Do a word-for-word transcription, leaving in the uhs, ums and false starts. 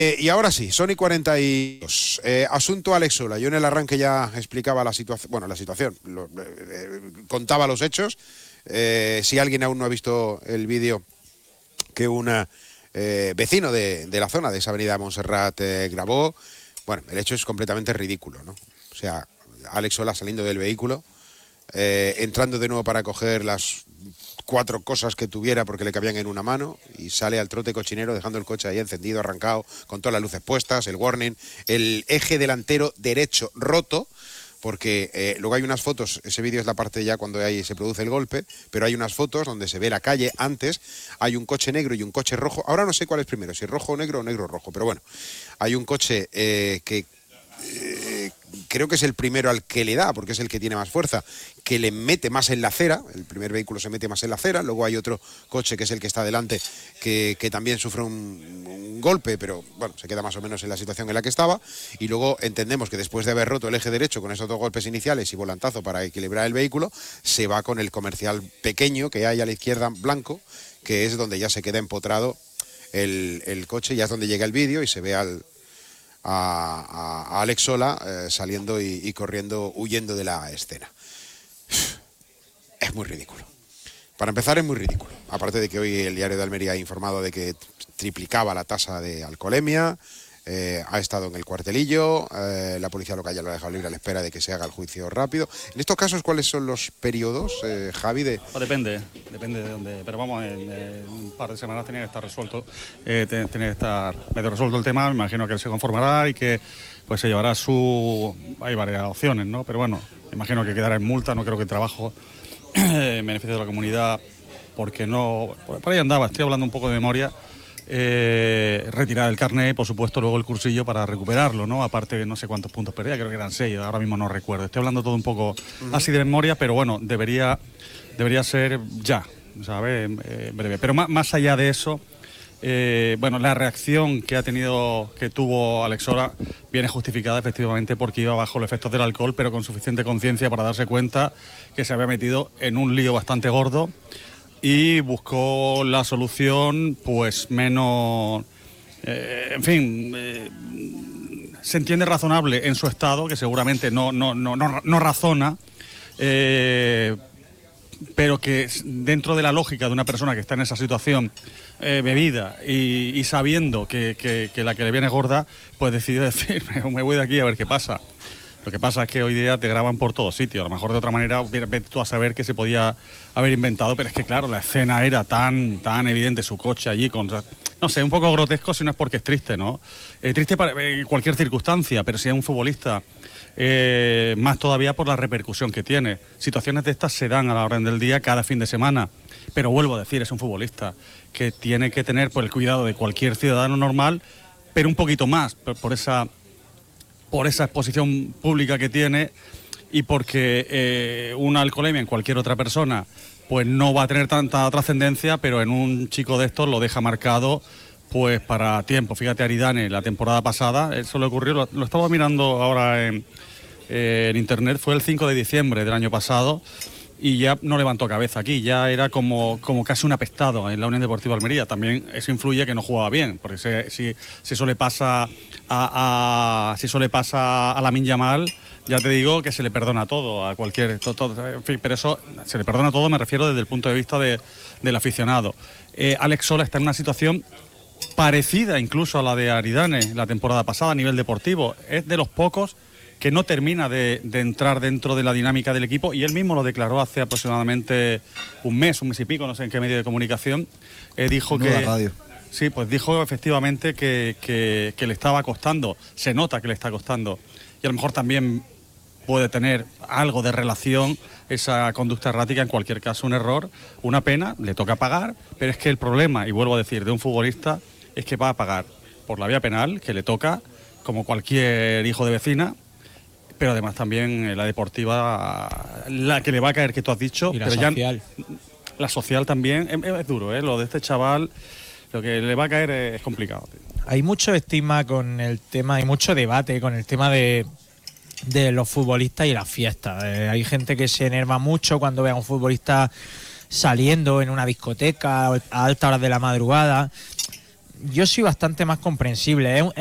Eh, y ahora sí, Sony cuarenta y dos. Eh, asunto Alex Sola. Yo en el arranque ya explicaba la situación, bueno, la situación, lo, eh, contaba los hechos. Eh, si alguien aún no ha visto el vídeo que un eh, vecino de, de la zona de esa avenida Montserrat eh, grabó, bueno, el hecho es completamente ridículo, ¿no? O sea, Alex Sola saliendo del vehículo, eh, entrando de nuevo para coger las cuatro cosas que tuviera porque le cabían en una mano y sale al trote cochinero dejando el coche ahí encendido, arrancado, con todas las luces puestas, el warning, el eje delantero derecho roto, porque eh, luego hay unas fotos, ese vídeo es la parte ya cuando ahí se produce el golpe, pero hay unas fotos donde se ve la calle antes, hay un coche negro y un coche rojo, ahora no sé cuál es primero, si rojo o negro o negro o rojo, pero bueno, hay un coche eh, que Eh, creo que es el primero al que le da, porque es el que tiene más fuerza, que le mete más en la acera. El primer vehículo se mete más en la acera, luego hay otro coche que es el que está delante, que, que también sufre un, un golpe, pero bueno, se queda más o menos en la situación en la que estaba, y luego entendemos que después de haber roto el eje derecho con esos dos golpes iniciales y volantazo para equilibrar el vehículo, se va con el comercial pequeño que hay a la izquierda, blanco, que es donde ya se queda empotrado el, el coche, ya es donde llega el vídeo y se ve al A, a, a Alex Sola eh, saliendo y, y corriendo, huyendo de la escena. Es muy ridículo. Para empezar, es muy ridículo. Aparte de que hoy el Diario de Almería ha informado de que triplicaba la tasa de alcoholemia, eh, ha estado en el cuartelillo, eh, la policía local ya lo ha dejado libre a la espera de que se haga el juicio rápido. En estos casos, ¿cuáles son los periodos, eh, Javi? De... Pues depende, depende de dónde, pero vamos, en, en un par de semanas tenía que estar resuelto, eh, tenía que estar medio resuelto el tema. Me imagino que él se conformará y que pues se llevará su... Hay varias opciones, ¿no? Pero bueno, me imagino que quedará en multa, no creo que el trabajo en beneficio de la comunidad, porque no... Por ahí andaba, estoy hablando un poco de memoria. Eh, retirar el carnet, por supuesto, luego el cursillo para recuperarlo, ¿no? Aparte, no sé cuántos puntos perdía, creo que eran seis, ahora mismo no recuerdo. Estoy hablando todo un poco uh-huh. así de memoria, pero bueno, debería, debería ser ya, ¿sabes? Eh, breve. Pero más, más allá de eso, eh, bueno, la reacción que ha tenido, que tuvo Alex Sola, viene justificada efectivamente porque iba bajo los efectos del alcohol, pero con suficiente conciencia para darse cuenta que se había metido en un lío bastante gordo. Y buscó la solución, pues menos, eh, en fin, eh, se entiende razonable en su estado, que seguramente no, no, no, no, no razona, eh, pero que dentro de la lógica de una persona que está en esa situación eh, bebida y, y sabiendo que, que, que la que le viene gorda, pues decide decir, me voy de aquí a ver qué pasa. Lo que pasa es que hoy día te graban por todos sitios. A lo mejor de otra manera, vete tú a saber que se podía haber inventado, pero es que claro, la escena era tan, tan evidente, su coche allí, con, no sé, un poco grotesco, si no es porque es triste, ¿no? Eh, triste para en cualquier circunstancia, pero si es un futbolista, eh, más todavía por la repercusión que tiene. Situaciones de estas se dan a la orden del día cada fin de semana, pero vuelvo a decir, es un futbolista que tiene que tener por el cuidado de cualquier ciudadano normal, pero un poquito más, por, por esa... por esa exposición pública que tiene y porque eh, una alcoholemia en cualquier otra persona pues no va a tener tanta trascendencia, pero en un chico de estos lo deja marcado pues para tiempo. Fíjate, Aridane, la temporada pasada, eso le ocurrió, lo, lo estaba mirando ahora en, eh, en internet, fue el cinco de diciembre del año pasado y ya no levantó cabeza aquí, ya era como, como casi un apestado en la Unión Deportiva Almería. También eso influye que no jugaba bien, porque si, si, si eso le pasa a, a si eso le pasa a Lamine Yamal, ya te digo que se le perdona todo a cualquier, todo, todo, en fin, pero eso se le perdona todo, me refiero desde el punto de vista de, del aficionado. Eh, Alex Sola está en una situación parecida incluso a la de Aridane la temporada pasada a nivel deportivo. Es de los pocos que no termina de, de entrar dentro de la dinámica del equipo, y él mismo lo declaró hace aproximadamente un mes, un mes y pico, no sé en qué medio de comunicación, eh, dijo no, que... la radio. Sí, pues dijo efectivamente que, que, que le estaba costando, se nota que le está costando, y a lo mejor también puede tener algo de relación esa conducta errática, en cualquier caso un error, una pena, le toca pagar, pero es que el problema, y vuelvo a decir, de un futbolista es que va a pagar por la vía penal, que le toca, como cualquier hijo de vecina, pero además también la deportiva, la que le va a caer, que tú has dicho. Y la pero social. Ya, la social también, es, es duro, ¿eh? Lo de este chaval, lo que le va a caer es, es complicado. Tío. Hay mucho estigma con el tema, hay mucho debate con el tema de, de los futbolistas y las fiestas. Eh, hay gente que se enerva mucho cuando ve a un futbolista saliendo en una discoteca a altas horas de la madrugada. yo soy bastante más comprensible. ¿eh?